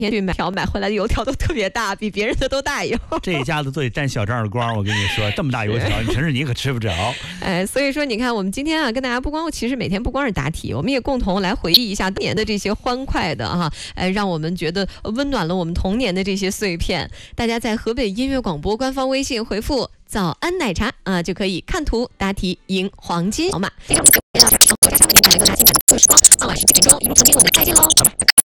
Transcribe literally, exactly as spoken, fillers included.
天去买条买回来的油条都特别大，比别人的都大油。 这一家子都得沾小张耳光，我跟你说，这么大油条，你承认你可吃不着。 哎，所以说你看，我们今天啊，跟大家不光其实每天不光是答题，我们也共同来回忆一下当年的这些欢快的哈，哎，让我们觉得温暖了我们童年的这些碎片。大家在河北音乐广播官方微信回复“早安奶茶”啊，就可以看图答题赢黄金宝马。非常感谢大家，我是张伟，您每个大精彩的特时光，傍晚十点钟，一路曾经我们再见喽。